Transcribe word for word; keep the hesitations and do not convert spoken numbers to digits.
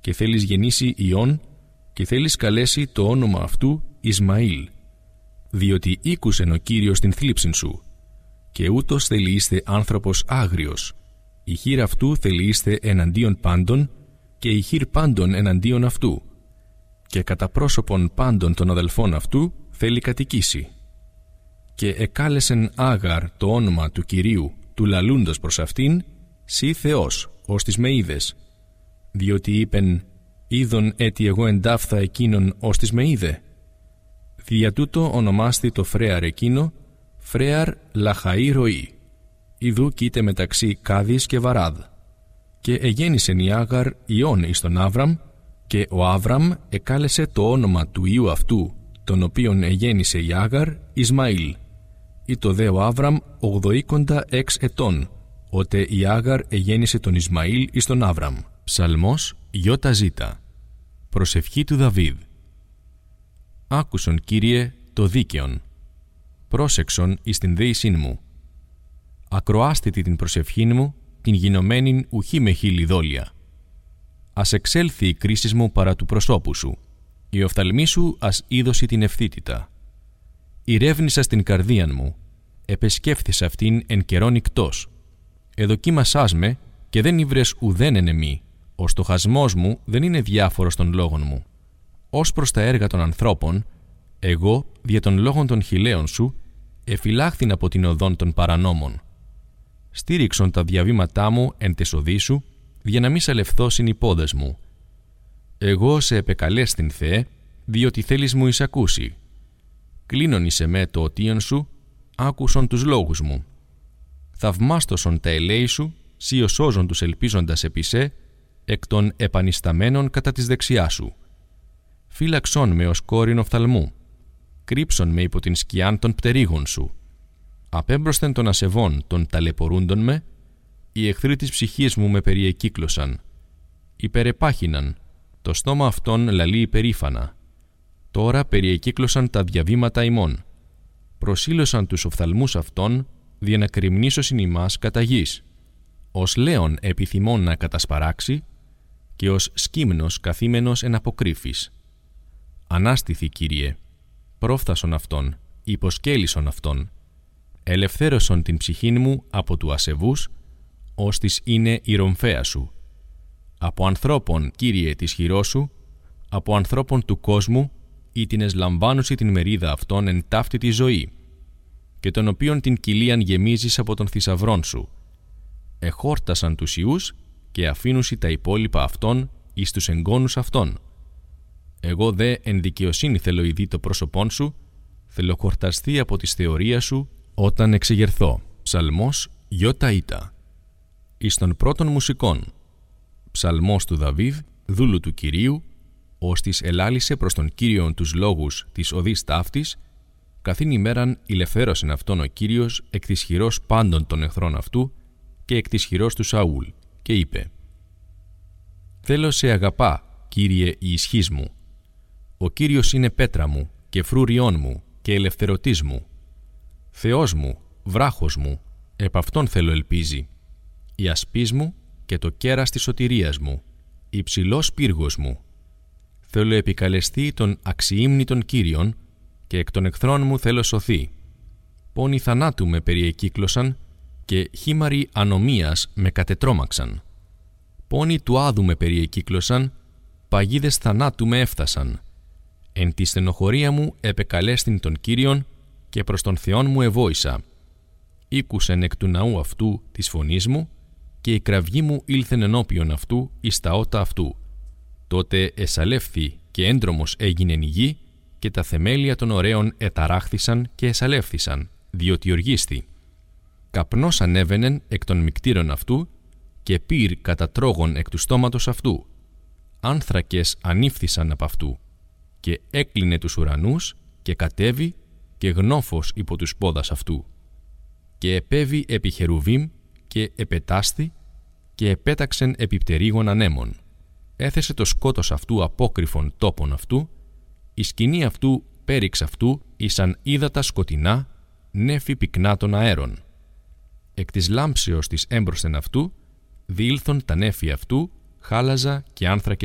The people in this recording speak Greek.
και θέλεις γεννήσει ιών και θέλεις καλέσει το όνομα αυτού Ισμαήλ, διότι ήκουσεν ο Κύριος την θλίψην σου, και ούτως θέλει είστε άνθρωπος άγριος. Η χείρ αυτού θέλει είστε εναντίον πάντων, και η χείρ πάντων εναντίον αυτού, και κατά πρόσωπον πάντων των αδελφών αυτού θέλει κατοικήσει. Και εκάλεσεν Άγαρ το όνομα του Κυρίου, του λαλούντος προς αυτήν, «Σύ Θεός, ως τις με είδες», διότι είπεν, «Είδον έτι εγώ εντάφθα εκείνον ως τις με είδε». Δια τούτο ονομάστη το φρέαρ εκείνο φρέαρ Λαχαή Ροή, ιδού κοίται μεταξύ Κάδης και Βαράδ. Και εγέννησεν η Άγαρ ιών εις τον Άβραμ, και ο Άβραμ εκάλεσε το όνομα του ιού αυτού, τον οποίον εγέννησε η Άγαρ, Ισμαήλ. Ήτο δε ο Άβραμ ογδοήκοντα έξ ετών, ότε η Άγαρ εγέννησε τον Ισμαήλ εις τον Άβραμ. Ψαλμός Ιώτα Ζήτα. Προσευχή του Δαβίδ. Άκουσον, Κύριε, το δίκαιον. Πρόσεξον εις την δέησήν μου. Ακροάστητη την προσευχήν μου, την γινωμένην ουχή με χείλη δόλια. Ας εξέλθει η κρίση μου παρά του προσώπου σου. Η οφθαλμή σου ας είδωση την ευθύτητα. Ηρεύνησα στην καρδίαν μου, επεσκέφθησα αυτήν εν καιρόν ικτός. Εδοκίμασάς με και δεν ήβρες ουδέν εν εμή. Ο στοχασμός μου δεν είναι διάφορος των λόγων μου. Ως προς τα έργα των ανθρώπων, εγώ, δια των λόγων των χιλέων σου, εφυλάχθην από την οδόν των παρανόμων. Στήριξον τα διαβήματά μου εν τες οδοί σου, για να μη σαλευθώσιν οι πόδες μου. Εγώ σε επεκαλέστην, Θεέ, διότι θέλεις μου εισακούσει. Κλείνον εις εμέ το οτίον σου, άκουσον τους λόγους μου. Θαυμάστοσον τα ελέη σου, σύ σώζον τους ελπίζοντας επί σε, εκ των επανισταμένων κατά της δεξιάς σου. Φύλαξον με ως κόρην οφθαλμού, κρύψον με υπό την σκιάν των πτερίγων σου. Απέμπροσθεν των ασεβών των ταλαιπωρούντων με, οι εχθροί της ψυχής μου με περιεκύκλωσαν. Υπερεπάχυναν, το στόμα αυτών λαλεί υπερήφανα. Τώρα περιεκύκλωσαν τα διαβήματα ημών. Προσήλωσαν τους οφθαλμούς αυτών, δια να κρυμνήσωσιν ημάς κατά γης. Ως λέον επιθυμών να κατασπαράξει, και ως σκύμνος καθήμενος εν αποκρύφης. Ανάστηθη, Κύριε, πρόφθασον αυτόν, υποσκέλισον αυτόν. Ελευθέρωσον την ψυχήν μου από του ασεβούς, ως της είναι η ρομφαία σου. Από ανθρώπων, Κύριε, της χειρός σου, από ανθρώπων του κόσμου, ή την εσλαμβάνουση την μερίδα αυτών εν ταύτη τη ζωή, και των οποίων την κοιλίαν γεμίζεις από τον θησαυρών σου. Εχόρτασαν τους ιούς και αφήνουσι τα υπόλοιπα αυτών εις τους εγγόνους αυτών. Εγώ δε εν δικαιοσύνη θέλω ειδεί το πρόσωπόν σου, θέλω χορταστεί από της θεωρίας σου όταν εξεγερθώ. Ψαλμός Ιώτα Ήτα. Εις των πρώτων μουσικών. Ψαλμός του Δαβίδ, δούλου του Κυρίου, ώστις ελάλησε προς τον Κύριον τους λόγους της οδής ταύτης, καθήν ημέραν ηλευθέρωσεν αυτόν ο Κύριος εκ της χειρός πάντων των εχθρών αυτού και εκ της χειρός του Σαούλ, και είπε: «Θέλω σε αγαπά, Κύριε, η ισχύς μου. Ο Κύριος είναι πέτρα μου και φρούριόν μου και ελευθερωτής μου. Θεός μου, βράχος μου, επ' αυτόν θέλω ελπίζει. Η ασπής μου και το κέρας της σωτηρίας μου, υψηλός πύργος μου. Θέλω επικαλεστεί τον αξιήμνητον Κύριον και εκ των εχθρών μου θέλω σωθεί. Πόνοι θανάτου με περιεκύκλωσαν και χήμαροι ανομίας με κατετρώμαξαν. Πόνοι του άδου με περιεκύκλωσαν, παγίδες θανάτου με έφτασαν. Εν τη στενοχωρία μου επεκαλέστην τον Κύριον και προς τον Θεόν μου εβόησα. Ήκουσεν εκ του ναού αυτού της φωνής μου και η κραυγή μου ήλθεν ενώπιον αυτού εις τα ότα αυτού. Τότε εσαλεύθη και έντρομος έγινεν η γη και τα θεμέλια των ωραίων εταράχθησαν και εσαλεύθησαν, διότι οργίστη. Καπνός ανέβαινεν εκ των μικτήρων αυτού και πυρ κατά τρόγων εκ του στόματος αυτού. Άνθρακες ανήφθησαν απ' αυτού και έκλεινε τους ουρανούς και κατέβη και γνώφος υπό τους πόδας αυτού. Και επέβη επί χερουβίμ και επετάστη και επέταξεν επί πτερίγων ανέμων. Έθεσε το σκότος αυτού απόκρυφων τόπων αυτού, η σκηνή αυτού πέριξ αυτού ήσαν ύδατα σκοτεινά, νέφη πυκνά των αέρων. Εκ της λάμψεως της έμπροσθεν αυτού, διήλθον τα νέφη αυτού, χάλαζα και άνθρακες